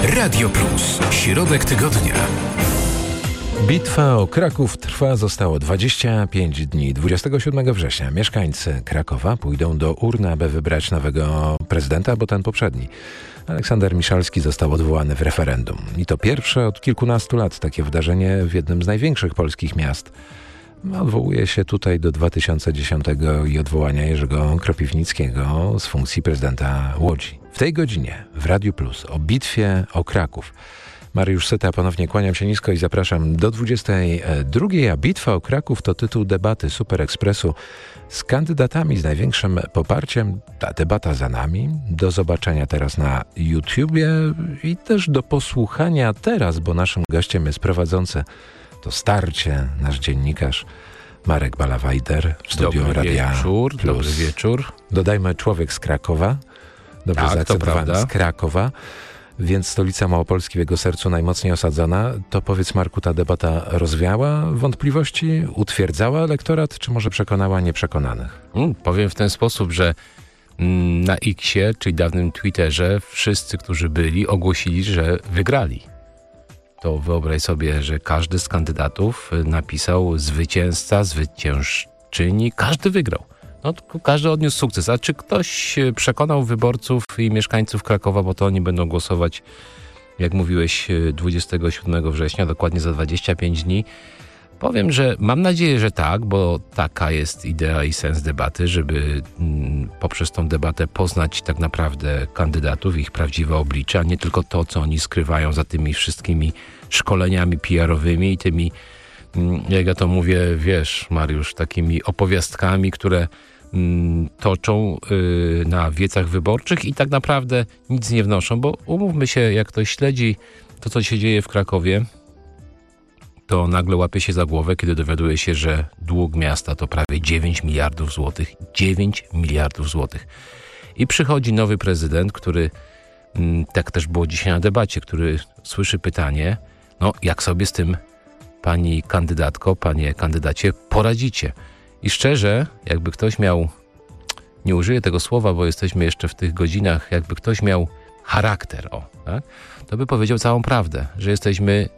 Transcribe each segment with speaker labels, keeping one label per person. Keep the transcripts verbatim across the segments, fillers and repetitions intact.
Speaker 1: Radio Plus. Środek tygodnia.
Speaker 2: Bitwa o Kraków trwa zostało dwadzieścia pięć dni. dwudziestego siódmego września mieszkańcy Krakowa pójdą do urny, aby wybrać nowego prezydenta, bo ten poprzedni, Aleksander Miszalski, został odwołany w referendum. I to pierwsze od kilkunastu lat takie wydarzenie w jednym z największych polskich miast. Odwołuje się tutaj do dwa tysiące dziesiątego i odwołania Jerzego Kropiwnickiego z funkcji prezydenta Łodzi. W tej godzinie w Radiu Plus o bitwie o Kraków. Mariusz Syta, ponownie kłaniam się nisko i zapraszam do dwudziestej drugiej, a Bitwa o Kraków to tytuł debaty Super Expressu z kandydatami z największym poparciem. Ta debata za nami. Do zobaczenia teraz na YouTubie i też do posłuchania teraz, bo naszym gościem jest prowadzący to starcie, nasz dziennikarz Marek Balawajder w studiu
Speaker 3: Dobry
Speaker 2: Radia
Speaker 3: wieczór,
Speaker 2: Plus.
Speaker 3: Dobry wieczór.
Speaker 2: Dodajmy, człowiek z Krakowa. Dobrze
Speaker 3: Tak, to
Speaker 2: zaakcentowany,
Speaker 3: prawda.
Speaker 2: z Krakowa. Więc stolica Małopolski w jego sercu najmocniej osadzona. To powiedz, Marku, ta debata rozwiała wątpliwości, utwierdzała elektorat, czy może przekonała nieprzekonanych?
Speaker 3: Mm, powiem w ten sposób, że mm, na X-ie, czyli dawnym Twitterze, wszyscy, którzy byli, ogłosili, że wygrali. To wyobraź sobie, że każdy z kandydatów napisał zwycięzca, zwyciężczyni, każdy wygrał. No, każdy odniósł sukces. A czy ktoś przekonał wyborców i mieszkańców Krakowa, bo to oni będą głosować, jak mówiłeś, dwudziestego siódmego września, dokładnie za dwadzieścia pięć dni? Powiem, że mam nadzieję, że tak, bo taka jest idea i sens debaty, żeby mm, poprzez tą debatę poznać tak naprawdę kandydatów, ich prawdziwe oblicze, a nie tylko to, co oni skrywają za tymi wszystkimi szkoleniami P R-owymi i tymi, mm, jak ja to mówię, wiesz, Mariusz, takimi opowiastkami, które mm, toczą y, na wiecach wyborczych i tak naprawdę nic nie wnoszą, bo umówmy się, jak ktoś śledzi to, co się dzieje w Krakowie, to nagle łapie się za głowę, kiedy dowiaduje się, że dług miasta to prawie dziewięć miliardów złotych. dziewięć miliardów złotych. I przychodzi nowy prezydent, który, tak też było dzisiaj na debacie, który słyszy pytanie, no jak sobie z tym, pani kandydatko, panie kandydacie, poradzicie? I szczerze, jakby ktoś miał, nie użyję tego słowa, bo jesteśmy jeszcze w tych godzinach, jakby ktoś miał charakter, o, tak, to by powiedział całą prawdę, że jesteśmy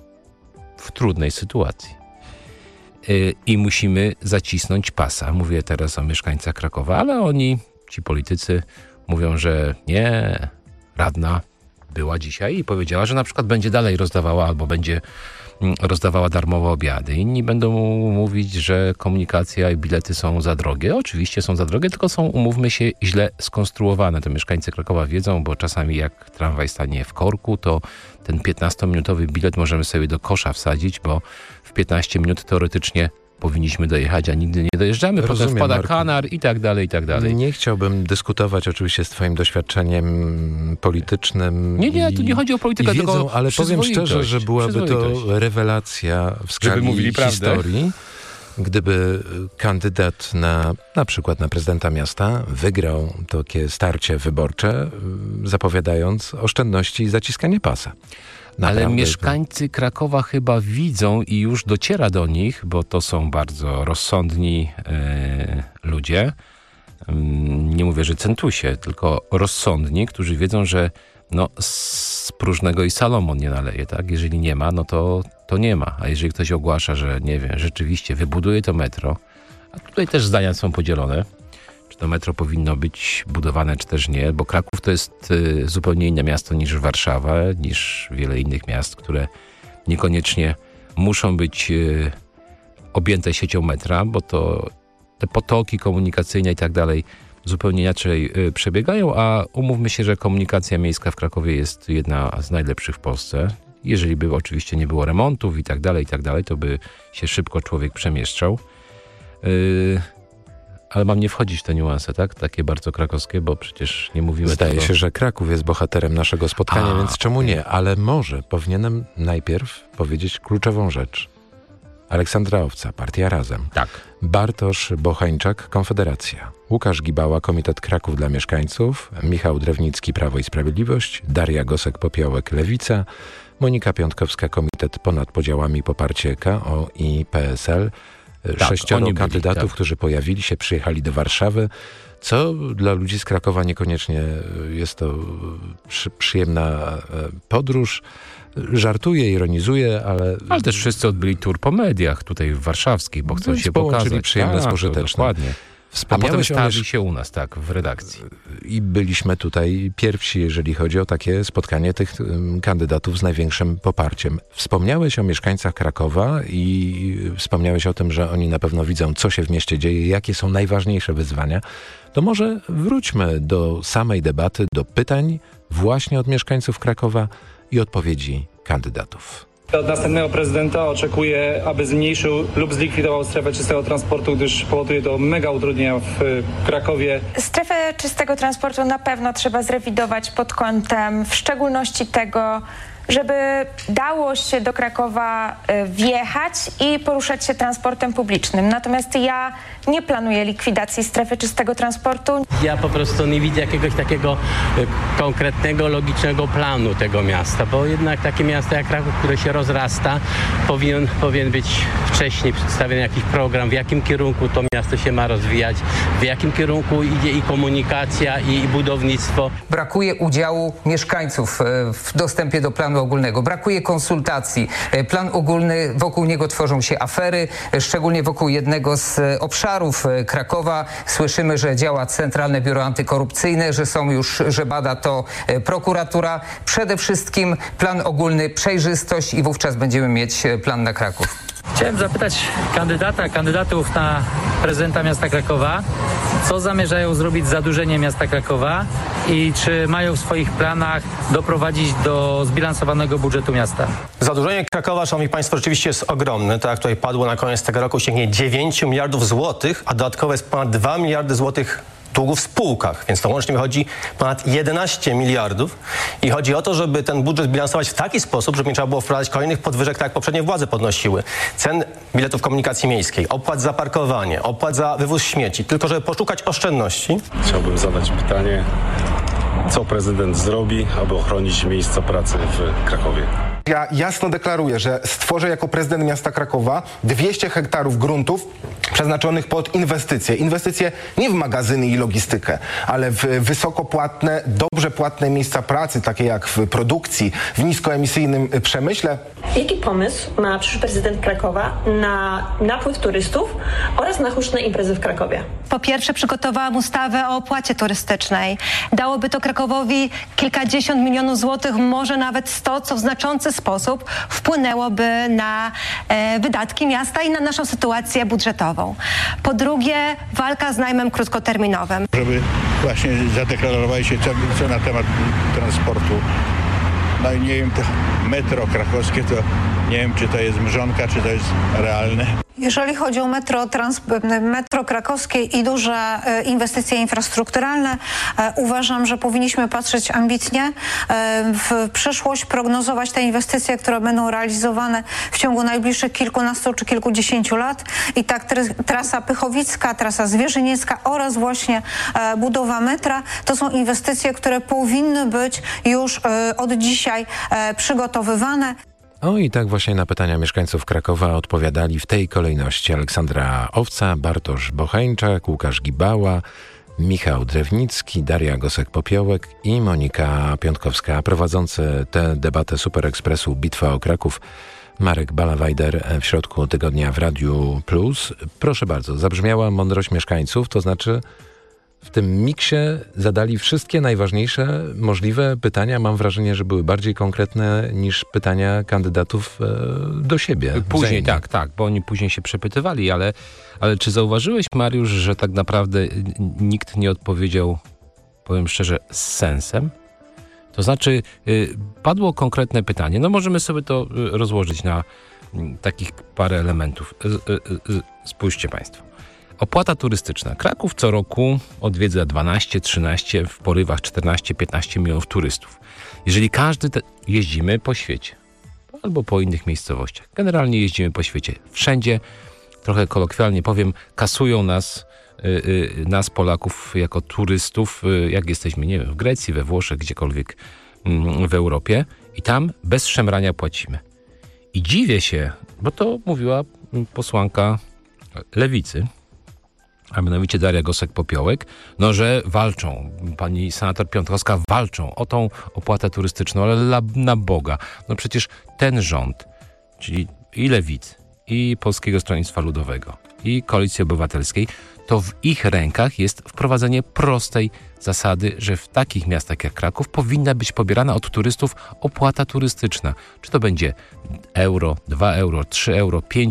Speaker 3: w trudnej sytuacji. Yy, I musimy zacisnąć pasa. Mówię teraz o mieszkańcach Krakowa, ale oni, ci politycy, mówią, że nie, radna była dzisiaj i powiedziała, że na przykład będzie dalej rozdawała albo będzie mm, rozdawała darmowe obiady. Inni będą mówić, że komunikacja i bilety są za drogie. Oczywiście są za drogie, tylko są, umówmy się, źle skonstruowane. To mieszkańcy Krakowa wiedzą, bo czasami jak tramwaj stanie w korku, to ten piętnastominutowy bilet możemy sobie do kosza wsadzić, bo w piętnaście minut teoretycznie powinniśmy dojechać, a nigdy nie dojeżdżamy.
Speaker 2: Rozumiem,
Speaker 3: potem wpada
Speaker 2: Marku.
Speaker 3: kanar i tak dalej, i tak dalej.
Speaker 2: Nie chciałbym dyskutować oczywiście z twoim doświadczeniem politycznym.
Speaker 3: Nie, nie,
Speaker 2: i,
Speaker 3: tu nie chodzi o politykę,
Speaker 2: i wiedzą,
Speaker 3: tylko
Speaker 2: ale powiem szczerze, że byłaby to
Speaker 3: przyzwoitość.
Speaker 2: rewelacja w skali
Speaker 3: mówili prawdę.
Speaker 2: historii, gdyby kandydat na na przykład na prezydenta miasta wygrał takie starcie wyborcze, zapowiadając oszczędności i zaciskanie pasa. Naprawdę.
Speaker 3: Ale mieszkańcy Krakowa chyba widzą i już dociera do nich, bo to są bardzo rozsądni e, ludzie. Nie mówię, że centusie, tylko rozsądni, którzy wiedzą, że no, z próżnego i Salomon nie naleje, tak? Jeżeli nie ma, no to, to nie ma. A jeżeli ktoś ogłasza, że nie wiem, rzeczywiście wybuduje to metro, a tutaj też zdania są podzielone, czy to metro powinno być budowane, czy też nie, bo Kraków to jest y, zupełnie inne miasto niż Warszawa, niż wiele innych miast, które niekoniecznie muszą być y, objęte siecią metra, bo to te potoki komunikacyjne i tak dalej zupełnie inaczej y, przebiegają, a umówmy się, że komunikacja miejska w Krakowie jest jedna z najlepszych w Polsce. Jeżeli by oczywiście nie było remontów i tak dalej, i tak dalej, to by się szybko człowiek przemieszczał. Y, Ale mam nie wchodzić w te niuanse, tak? Takie bardzo krakowskie, bo przecież nie mówimy
Speaker 2: Zdaje
Speaker 3: tego.
Speaker 2: się, że Kraków jest bohaterem naszego spotkania,
Speaker 3: A,
Speaker 2: więc czemu
Speaker 3: okej.
Speaker 2: nie? Ale może powinienem najpierw powiedzieć kluczową rzecz. Aleksandra Owca, Partia Razem.
Speaker 3: Tak.
Speaker 2: Bartosz Bochańczak, Konfederacja. Łukasz Gibała, Komitet Kraków dla Mieszkańców. Michał Drewnicki, Prawo i Sprawiedliwość. Daria Gosek-Popiołek, Lewica. Monika Piątkowska, Komitet Ponad Podziałami, Poparcie K O i P S L.
Speaker 3: Tak,
Speaker 2: Sześcioro
Speaker 3: oni byli,
Speaker 2: kandydatów,
Speaker 3: tak.
Speaker 2: którzy pojawili się, przyjechali do Warszawy, co dla ludzi z Krakowa niekoniecznie jest to przy, przyjemna podróż. Żartuje, ironizuje, ale...
Speaker 3: Ale też wszyscy odbyli tour po mediach tutaj warszawskich, bo chcą
Speaker 2: Więc
Speaker 3: się
Speaker 2: połączyli
Speaker 3: pokazać.
Speaker 2: przyjemne z
Speaker 3: Tak,
Speaker 2: pożytecznym.
Speaker 3: Dokładnie. A
Speaker 2: Wspomniałeś
Speaker 3: potem
Speaker 2: o
Speaker 3: stali
Speaker 2: miesz-
Speaker 3: się u nas, tak, w redakcji.
Speaker 2: I byliśmy tutaj pierwsi, jeżeli chodzi o takie spotkanie tych um, kandydatów z największym poparciem. Wspomniałeś o mieszkańcach Krakowa i wspomniałeś o tym, że oni na pewno widzą, co się w mieście dzieje, jakie są najważniejsze wyzwania. To może wróćmy do samej debaty, do pytań właśnie od mieszkańców Krakowa i odpowiedzi kandydatów.
Speaker 4: Od następnego prezydenta oczekuję, aby zmniejszył lub zlikwidował strefę czystego transportu, gdyż powoduje to mega utrudnienia w Krakowie.
Speaker 5: Strefę czystego transportu na pewno trzeba zrewidować pod kątem w szczególności tego, żeby dało się do Krakowa wjechać i poruszać się transportem publicznym. Natomiast ja nie planuję likwidacji strefy czystego transportu.
Speaker 6: Ja po prostu nie widzę jakiegoś takiego konkretnego, logicznego planu tego miasta, bo jednak takie miasto jak Kraków, które się rozrasta, powinien, powinien być wcześniej przedstawiony jakiś program, w jakim kierunku to miasto się ma rozwijać, w jakim kierunku idzie i komunikacja, i, i budownictwo.
Speaker 7: Brakuje udziału mieszkańców w dostępie do planu ogólnego. Brakuje konsultacji. Plan ogólny, wokół niego tworzą się afery, szczególnie wokół jednego z obszarów Krakowa. Słyszymy, że działa Centralne Biuro Antykorupcyjne, że są już, że bada to prokuratura. Przede wszystkim plan ogólny, przejrzystość i wówczas będziemy mieć plan na Kraków.
Speaker 8: Chciałem zapytać kandydata, kandydatów na prezydenta miasta Krakowa, co zamierzają zrobić z zadłużeniem miasta Krakowa i czy mają w swoich planach doprowadzić do zbilansowanego budżetu miasta.
Speaker 9: Zadłużenie Krakowa, szanowni państwo, rzeczywiście jest ogromne. Tak jak tutaj padło, na koniec tego roku sięgnie dziewięć miliardów złotych, a dodatkowo jest ponad dwa miliardy złotych długu w spółkach, więc to łącznie wychodzi ponad jedenaście miliardów i chodzi o to, żeby ten budżet bilansować w taki sposób, żeby nie trzeba było wprowadzać kolejnych podwyżek, tak jak poprzednie władze podnosiły. Cen biletów komunikacji miejskiej, opłat za parkowanie, opłat za wywóz śmieci, tylko żeby poszukać oszczędności.
Speaker 10: Chciałbym zadać pytanie, co prezydent zrobi, aby ochronić miejsca pracy w Krakowie?
Speaker 11: Ja jasno deklaruję, że stworzę jako prezydent miasta Krakowa dwieście hektarów gruntów przeznaczonych pod inwestycje. Inwestycje nie w magazyny i logistykę, ale w wysokopłatne, dobrze płatne miejsca pracy, takie jak w produkcji, w niskoemisyjnym przemyśle.
Speaker 12: Jaki pomysł ma przyszły prezydent Krakowa na napływ turystów oraz na huczne imprezy w Krakowie?
Speaker 13: Po pierwsze, przygotowałam ustawę o opłacie turystycznej. Dałoby to Krakowowi kilkadziesiąt milionów złotych, może nawet sto, co w znaczący sposób wpłynęłoby na e, wydatki miasta i na naszą sytuację budżetową. Po drugie, walka z najmem krótkoterminowym.
Speaker 14: Żeby właśnie zadeklarowali się co, co na temat transportu. No i nie wiem, to metro krakowskie, to nie wiem, czy to jest mrzonka, czy to jest realne.
Speaker 15: Jeżeli chodzi o metro, trans, metro krakowskie i duże e, inwestycje infrastrukturalne, e, uważam, że powinniśmy patrzeć ambitnie e, w przyszłość, prognozować te inwestycje, które będą realizowane w ciągu najbliższych kilkunastu czy kilkudziesięciu lat. I tak tr- trasa Pychowicka, trasa Zwierzyniecka oraz właśnie e, budowa metra to są inwestycje, które powinny być już e, od dzisiaj e, przygotowywane.
Speaker 2: O i tak właśnie na pytania mieszkańców Krakowa odpowiadali w tej kolejności Aleksandra Owca, Bartosz Bocheńczak, Łukasz Gibała, Michał Drewnicki, Daria Gosek-Popiołek i Monika Piątkowska. Prowadzący tę debatę Super Ekspresu Bitwa o Kraków Marek Balawajder w środku tygodnia w Radiu Plus. Proszę bardzo, zabrzmiała mądrość mieszkańców, to znaczy w tym miksie zadali wszystkie najważniejsze możliwe pytania. Mam wrażenie, że były bardziej konkretne niż pytania kandydatów e, do siebie.
Speaker 3: Później,
Speaker 2: wzajemnie.
Speaker 3: tak, tak, bo oni później się przepytywali, ale, ale czy zauważyłeś, Mariusz, że tak naprawdę nikt nie odpowiedział, powiem szczerze, z sensem? To znaczy, y, padło konkretne pytanie. No możemy sobie to y, rozłożyć na y, takich parę elementów. Y, y, y, spójrzcie Państwo. Opłata turystyczna. Kraków co roku odwiedza dwanaście, trzynaście, w porywach czternaście, piętnaście milionów turystów. Jeżeli każdy te... jeździmy po świecie albo po innych miejscowościach. Generalnie jeździmy po świecie. Wszędzie, trochę kolokwialnie powiem, kasują nas, y, y, nas Polaków jako turystów, y, jak jesteśmy, nie wiem, w Grecji, we Włoszech, gdziekolwiek y, w Europie i tam bez szemrania płacimy. I dziwię się, bo to mówiła posłanka Lewicy, a mianowicie Daria Gosek-Popiołek, no że walczą, pani senator Piontkowska, walczą o tą opłatę turystyczną, ale la, na Boga. No przecież ten rząd, czyli i Lewicy, i Polskiego Stronnictwa Ludowego, i Koalicji Obywatelskiej, to w ich rękach jest wprowadzenie prostej zasady, że w takich miastach jak Kraków powinna być pobierana od turystów opłata turystyczna. Czy to będzie euro, dwa euro, trzy euro, pięć